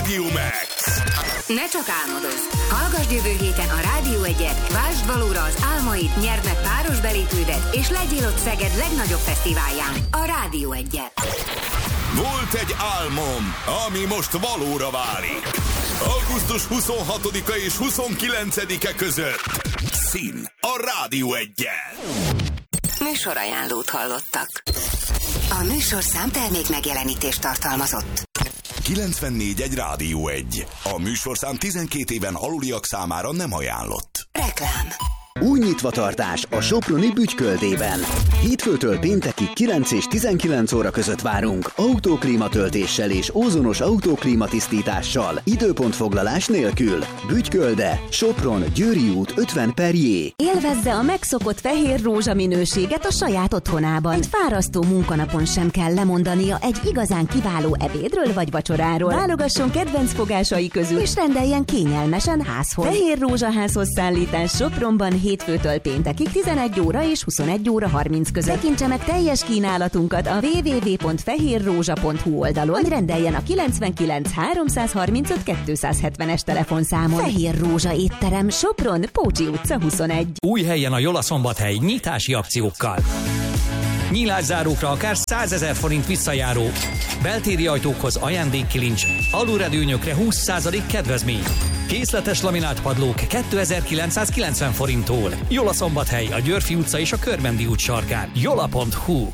Radio Max. Ne csak álmodozz! Hallgasd jövő héten a Rádió 1-et, vásd valóra az álmaid, nyerd meg páros belépődet, és legyél ott Szeged legnagyobb fesztiválján, a Rádió 1-et. Volt egy álmom, ami most valóra válik. Augusztus 26-a és 29-e között. Szín a Rádió 1-jel. Műsorajánlót hallottak. A műsorszám termék megjelenítést tartalmazott. 94.1 Rádió 1. A műsorszám 12 éven aluliak számára nem ajánlott. Reklám. Új nyitvatartás a soproni Bütyköldében. Hétfőtől péntekig 9 és 19 óra között várunk. Autóklímatöltéssel és ózonos autóklímatisztítással. Időpontfoglalás nélkül. Bütykölde, Sopron, Győri út 50/J. Élvezze a megszokott fehér rózsa minőséget a saját otthonában. Egy fárasztó munkanapon sem kell lemondania egy igazán kiváló ebédről vagy vacsoráról. Válogasson kedvenc fogásai közül, és rendeljen kényelmesen házhoz. Fehér rózsaházhoz szállítás Sopronban hétfőtől péntekig 11 óra és 21 óra 30 között. Tekintse meg teljes kínálatunkat a www.fehérrózsa.hu oldalon, vagy rendeljen a 99 335 270-es telefonszámon. Fehér Rózsa étterem, Sopron, Pócsi utca 21. Új helyen a Jola Szombathely nyitási akciókkal. Nyílászárókra akár 100 000 forint visszajáró, beltéri ajtókhoz ajándékkilincs, alulredőnyökre 20% kedvezmény. Készletes laminált padlók 2990 forinttól. Jola Szombathely, a Györfi utca és a Körmendi út sarkán. Jola.hu.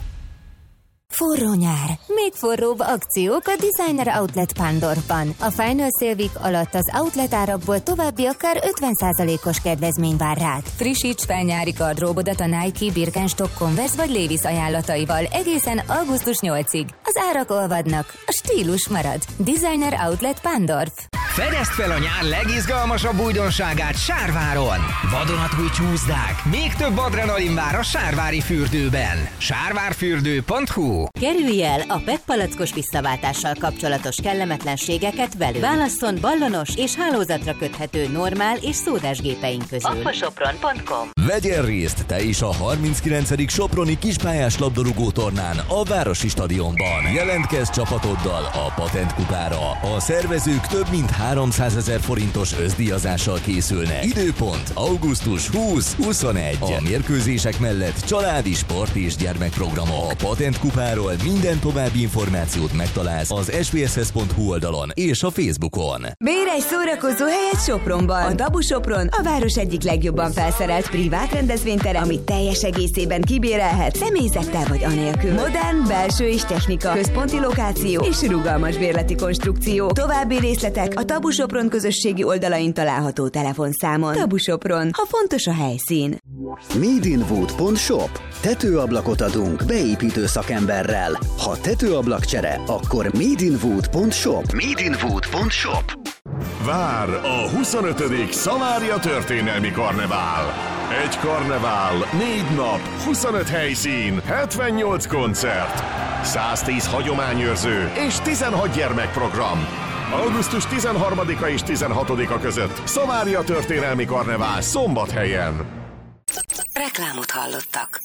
Forró nyár. Még forróbb akciók a Designer Outlet Pándorfban. A Final Sale Week alatt az outlet árakból további akár 50%-os kedvezmény vár rád. Frissíts fel nyári gardróbodat a Nike, Birkenstock, Converse vagy Levi's ajánlataival egészen augusztus 8-ig. Az árak olvadnak, a stílus marad. Designer Outlet Pándorf. Fedezd fel a nyár legizgalmasabb újdonságát Sárváron! Vadonatúj csúszdák, még több adrenalin vár a sárvári fürdőben. Sárvárfürdő.hu. Kerülj el a PET palackos visszaváltással kapcsolatos kellemetlenségeket velünk. Válasszon ballonos és hálózatra köthető normál és szódás gépeink közül. Aquasopron.com. Vegyél részt te is a 39. Soproni kispályás labdarúgó tornán a Városi Stadionban. Jelentkezz csapatoddal a Patent kupára. A szervezők több mint 300 000 forintos összdíjazással készülnek. Időpont augusztus 20-21. A mérkőzések mellett családi, sport és gyermekprogramok. A Patent kupáról minden további információt megtalálsz az sbsz.hu oldalon és a Facebookon. Bérj egy szórakozó helyet Sopronban. A Dabu Sopron a város egyik legjobban felszerelt privát rendezvénytere, amit teljes egészében kibérelhet, személyzettel vagy anélkül. Modern, belső és technika, központi lokáció és rugalmas bérleti konstrukció. További részletek a Dabu Sopron közösségi oldalain található telefonszámon. Dabu Sopron, ha fontos a helyszín. Madeinwood.shop. Tetőablakot adunk beépítő szakemberrel. Ha tetőablakcsere, akkor Madeinwood.shop. Madeinwood.shop. Vár a 25. Szamária történelmi karnevál. Egy karnevál, 4 nap, 25 helyszín, 78 koncert, 110 hagyományőrző és 16 gyermekprogram. Augusztus 13-a és 16-a között Szamária történelmi karnevál Szombathelyen. Reklámot hallottak.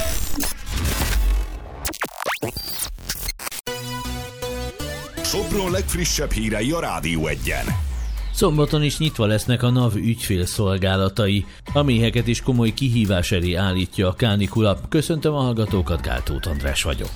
Sopron legfrissebb hírei a Rádió 1-en. Szombaton is nyitva lesznek a NAV ügyfélszolgálatai. A méheket is komoly kihívás elé állítja a kánikula. Köszöntöm a hallgatókat, Gál Tóth András vagyok.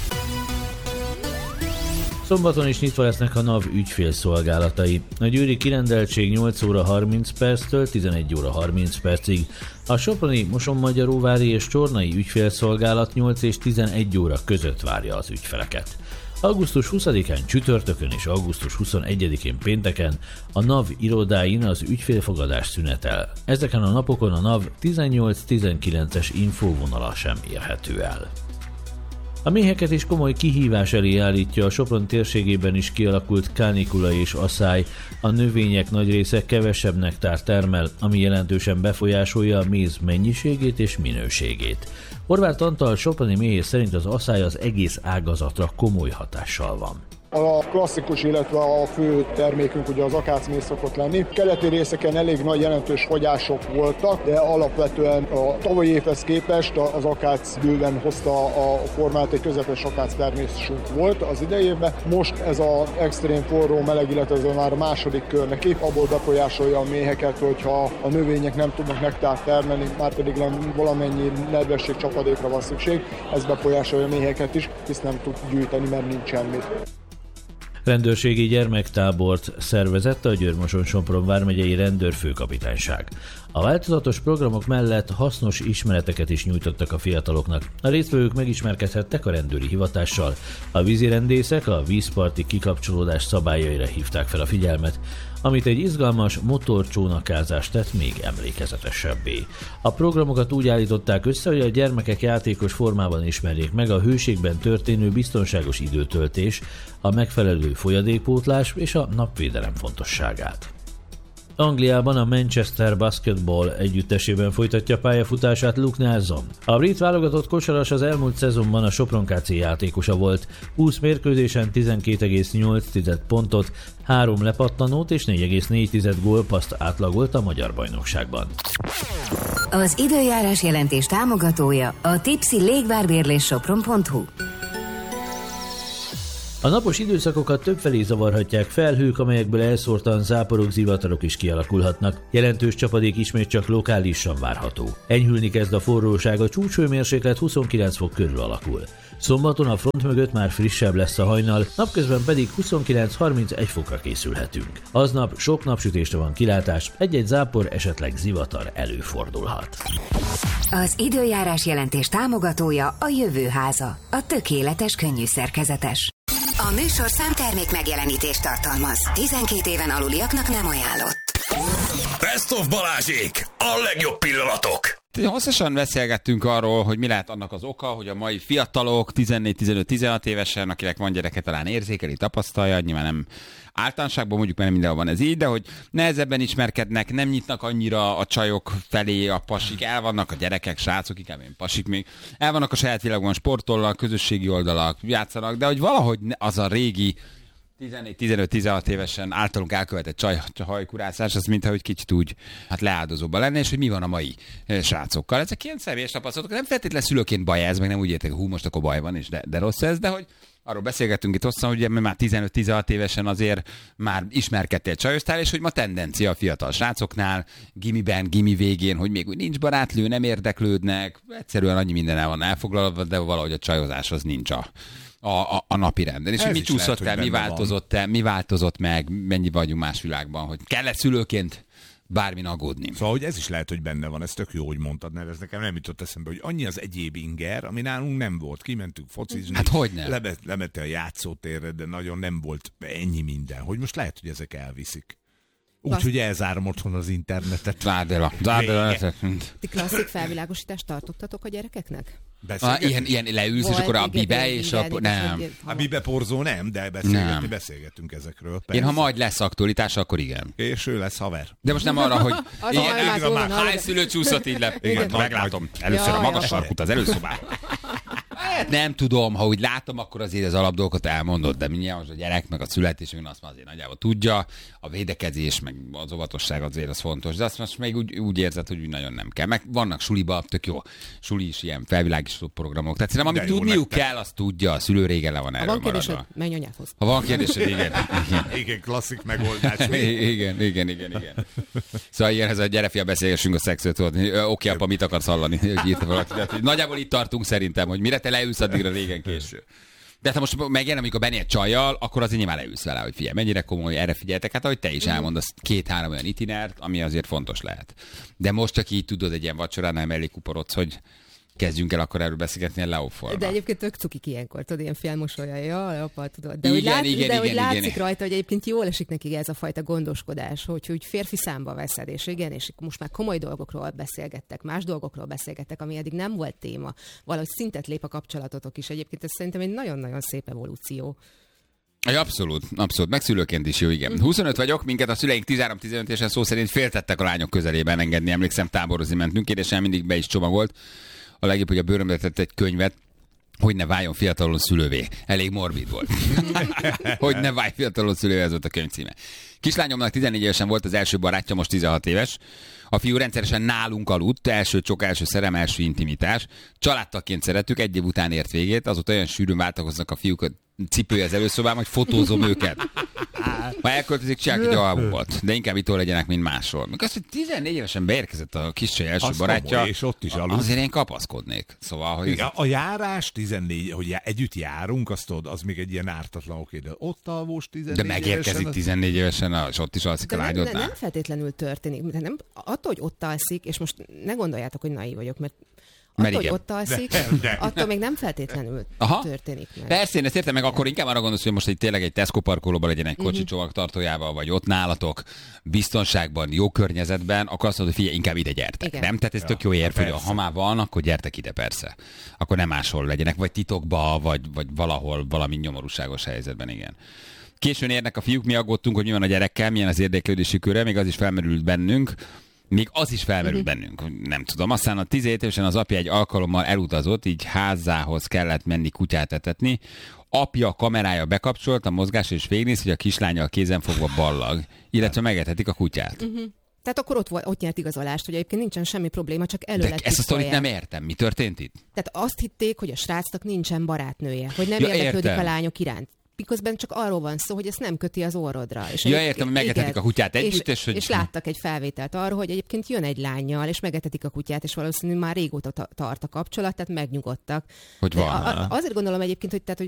Szombaton is nyitva lesznek a NAV ügyfélszolgálatai. A győri kirendeltség 8 óra 30 perctől 11 óra 30 percig. A soproni, Mosonmagyaróvári és csornai ügyfélszolgálat 8 és 11 óra között várja az ügyfeleket. Augusztus 20-án csütörtökön és augusztus 21-én pénteken a NAV irodáin az ügyfélfogadás szünetel. Ezeken a napokon a NAV 18-19-es infóvonala sem érhető el. A méheket is komoly kihívás elé állítja a Sopron térségében is kialakult kánikula és asszály. A növények nagy része kevesebb nektár termel, ami jelentősen befolyásolja a méz mennyiségét és minőségét. Horváth Antal soproni méhész szerint az asszály az egész ágazatra komoly hatással van. A klasszikus, illetve a fő termékünk ugye az akácméz szokott lenni. Keleti részeken elég nagy jelentős fogyások voltak, de alapvetően a tavalyi évhez képest az akác bőven hozta a formát, egy közepes akác termésünk volt az idejében. Most ez az extrém forró meleg, illetve ez már a második kör neki, abból befolyásolja a méheket, hogyha a növények nem tudnak nektárt termelni, már pedig valamennyi nedvesség csapadékra van szükség, ez befolyásolja a méheket is, hisz nem tud gyűjteni, mert nincs semmit. Rendőrségi gyermektábort szervezett a Győr-Moson-Sopron vármegyei rendőrfőkapitányság. A változatos programok mellett hasznos ismereteket is nyújtottak a fiataloknak. A résztvevők megismerkedhettek a rendőri hivatással. A vízirendészek a vízparti kikapcsolódás szabályaira hívták fel a figyelmet, amit egy izgalmas motorcsónakázást tett még emlékezetesebbé. A programokat úgy állították össze, hogy a gyermekek játékos formában ismerjék meg a hőségben történő biztonságos időtöltés, a megfelelő folyadékpótlás és a napvédelem fontosságát. Angliában a Manchester Basketball együttesében folytatja pályafutását Luke Nelson. A brit válogatott kosaras az elmúlt szezonban a Sopron KC játékosa volt. 20 mérkőzésen 12,8 pontot, 3 lepattanót és 4,4 gólpasszt átlagolt a magyar bajnokságban. Az időjárás jelentés támogatója a Tipsy légvárbérlés Sopron.hu. A napos időszakokat többfelé zavarhatják felhők, amelyekből elszórtan záporok, zivatarok is kialakulhatnak. Jelentős csapadék ismét csak lokálisan várható. Enyhülni kezd a forróság, a csúcshőmérséklet 29 fok körül alakul. Szombaton a front mögött már frissebb lesz a hajnal, napközben pedig 29-31 fokra készülhetünk. Aznap sok napsütésre van kilátás, egy-egy zápor, esetleg zivatar előfordulhat. Az időjárás jelentés támogatója a Jövőháza, a tökéletes könnyű szerkezetes. A műsor számtermék megjelenítést tartalmaz. 12 éven aluliaknak nem ajánlott. Best of Balázsék! A legjobb pillanatok! Hosszasan beszélgettünk arról, hogy mi lehet annak az oka, hogy a mai fiatalok 14-15-16 évesen, akinek van gyereke, talán érzékeli, tapasztalja, nyilván nem általánosságban mondjuk, mert mindenhol van ez így, de hogy nehezebben ismerkednek, nem nyitnak annyira a csajok felé, a pasik, el vannak a gyerekek, srácok, inkább én pasik még, el vannak a saját világban, sportolnak, közösségi oldalak, játszanak, de hogy valahogy az a régi 14-15-16 évesen általunk elkövetett csajhajkurászás, az mintha hogy kicsit úgy leáldozóban lenne, és hogy mi van a mai srácokkal. Ezek ilyen személyes tapasztalatok, nem feltétlenül szülőként baj ez, meg nem úgy értek, hogy most akkor baj van, és de rossz ez, de hogy arról beszélgettünk itt hosszan, hogy már 15-16 évesen azért már ismerkedtél csajosztál, és hogy ma tendencia a fiatal srácoknál, gimi végén, hogy még úgy nincs barátlő, nem érdeklődnek, egyszerűen annyi minden el van elfoglalva, de valahogy a csajozás az nincs a napi renden. És hogy mi csúszott el, mi változott meg, mennyi vagyunk más világban, hogy kell-e szülőként bármin aggódni. Szóval, hogy ez is lehet, hogy benne van, ez tök jó, hogy mondtad, mert ez nekem nem jutott eszembe, hogy annyi az egyéb inger, ami nálunk nem volt. Kimentünk focizni, hát hogyne? Lemette a játszótérre, de nagyon nem volt ennyi minden, hogy most lehet, hogy ezek elviszik. Úgyhogy elzárom otthon az internetet. Zárd el. Ti klasszik felvilágosítást tartottatok a gyerekeknek? Ilyen leülsz, és akkor a bibe, és nem. A bibe porzó nem, de beszélgettünk ezekről. Persze. Én, ha majd lesz aktualitás, akkor igen. És ő lesz haver. De most nem arra, hogy hány szülő csúszott így le. Igen, meglátom. Először a magas sarkút az előszobában. Nem tudom, ha úgy látom, akkor azért az alapdolgokat elmondod, de mindjárt most a gyerek, meg a születés, azt már azért nagyjából tudja, a védekezés, meg az óvatosság azért az fontos, de azt most még úgy érzed, hogy nagyon nem kell. Meg vannak suliba, tök jó, suli is ilyen felvilágosító programok. Tehát szerintem, amit tudniuk kell, azt tudja, a szülő régen le van erről maradva. Ha van kérdésed, menj anyádhoz. Ha van kérdésed, igen. Igen, klasszik megoldás. Igen. Szóval ilyen, ez a gyere fia, beszélgessünk a szexről, oké, apa, mit akarsz hallani? Nagyjából itt tartunk szerintem, hogy mire te leülsz, addigra régen késő. De ha most megjelenik, amikor benni egy csajjal, akkor azért nyilván leülsz vele, hogy figyelj, mennyire komoly, erre figyeltek. Hát ahogy te is elmondasz, 2-3 olyan itinert, ami azért fontos lehet. De most csak így tudod, egy ilyen vacsoránál mellé kuporodsz, hogy kezdjünk el akkor erről beszélgetni a leófolva. De egyébként tök cukik ilyenkor, tudod, ilyen félmosolya, apa, tudod. De hogy látszik rajta, hogy egyébként jól esik neki ez a fajta gondoskodás, hogy férfi számba veszed, és igen, és most már komoly dolgokról beszélgettek, más dolgokról beszélgettek, ami eddig nem volt téma. Valahogy szintet lép a kapcsolatotok is. Egyébként ez szerintem egy nagyon-nagyon szép evolúció. Abszolút. Meg szülőként is jó, igen. 25 vagyok, minket a szüleink 13-15 évesen szó szerint féltettek a lányok közelében engedni. Emlékszem, táborozni mentünk, és mindig be is csomagolt. A legjobb, hogy a bőrömbe tett egy könyvet, Hogy ne váljon fiatalon szülővé. Elég morbid volt. Hogy ne válj fiatalon szülővé, ez volt a könyv címe. Kislányomnak 14 évesen volt az első barátja, most 16 éves. A fiú rendszeresen nálunk aludt, első csok, első szerelem, első intimitás. Családtagként szerettük, egy év után ért végét, azóta olyan sűrűn váltakoznak a fiúk cipője az előszobában, hogy fotózom őket. Ha elköltözik, csinálják egy albumot, de inkább ittól legyenek, mint másról. Még azt, hogy 14 évesen beérkezett a kiscsaj első barátja, komoly, és ott is aludt. Azért én kapaszkodnék. Szóval, hogy a járás 14, hogy együtt járunk, azt tudod, az még egy ilyen ártatlan oké, de ott alvós 14 de megérkezik évesen, 14 évesen, és ott is alszik a lágyodnál. Nem feltétlenül történik. Nem, attól, hogy ott alszik, és most ne gondoljátok, hogy naiv vagyok, mert attól, hogy ott alszik, attól még nem feltétlenül történik meg. Persze, én ezt értem meg, akkor inkább arra gondolsz, hogy most tényleg egy Tesco parkolóban legyen egy kocsi csomagtartójával, vagy ott nálatok, biztonságban, jó környezetben, akkor azt mondod, hogy figyelj, inkább ide gyertek. Igen. Nem? Tehát ez tök jó érv, hogy ha már van, akkor gyertek ide, persze. Akkor nem máshol legyenek, vagy titokba, vagy valahol valami nyomorúságos helyzetben, igen. Későn érnek a fiúk, mi aggódtunk, hogy mi van a gyerekkel, milyen az érdeklődési köre, még az is felmerült bennünk. Nem tudom. Aztán a 17 évesen az apja egy alkalommal elutazott, így házához kellett menni kutyát etetni. Apja kamerája bekapcsolt, a mozgás és végignéz, hogy a kislánya a kézen fogva ballag, illetve megetetik a kutyát. Tehát akkor ott nyert igazolást, hogy egyébként nincsen semmi probléma, csak elő lett ezt a sztorit nem értem. Mi történt itt? Tehát azt hitték, hogy a srácnak nincsen barátnője, hogy nem érdeklődik a lányok iránt. Miközben csak arról van szó, hogy ezt nem köti az orrodra. És értem, hogy megetetik a kutyát együtt, és láttak egy felvételt arról, hogy egyébként jön egy lánnyal, és megetetik a kutyát, és valószínűleg már régóta tart a kapcsolat, tehát megnyugodtak. Hogy van. Azért gondolom egyébként, hogy